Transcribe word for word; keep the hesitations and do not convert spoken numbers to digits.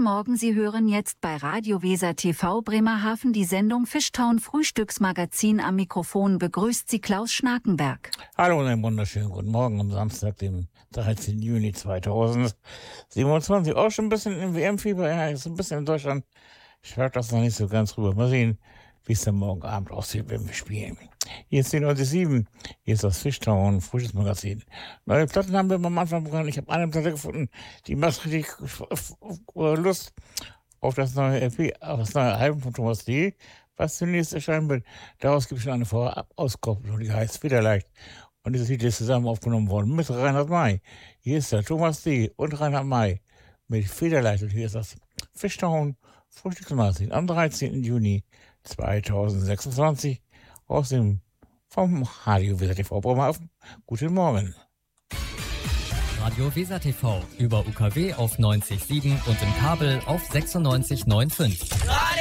Morgen, Sie hören jetzt bei Radio Weser T V Bremerhaven die Sendung Fishtown Frühstücksmagazin. Am Mikrofon begrüßt Sie Klaus Schnakenberg. Hallo und einen wunderschönen guten Morgen am Samstag, dem dreizehnten Juni zweitausendsiebenundzwanzig. Auch schon ein bisschen im W M-Fieber, ja, ist ein bisschen in Deutschland. Schaut das noch nicht so ganz rüber. Mal sehen, wie es dann morgen Abend aussieht, wenn wir spielen. Hier ist die neunundsiebzig, hier ist das Fishtown Frühstücksmagazin. Neue Platten haben wir am Anfang bekommen. Ich habe eine Platte gefunden, die macht richtig Lust auf das neue L P, auf das neue Album von Thomas D., was zunächst erscheinen wird. Daraus gibt es schon eine Vorab-Auskopplung, die heißt Federleicht. Und dieses Lied ist zusammen aufgenommen worden mit Reinhard May. Hier ist der Thomas D. und Reinhard May mit Federleicht. Und hier ist das Fishtown Frühstücksmagazin am dreizehnten Juni zweitausendsechsundzwanzig aus dem vom Radio Weser T V Bremerhaven. Guten Morgen. Radio Weser T V über U K W auf neunzig Komma sieben und im Kabel auf sechsundneunzig Komma fünfundneunzig.